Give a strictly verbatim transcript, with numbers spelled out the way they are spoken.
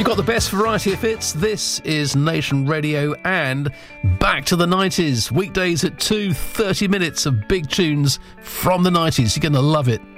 You've got the best variety of hits. This is Nation Radio and back to the nineties. Weekdays at two, thirty minutes of big tunes from the nineties. You're going to love it.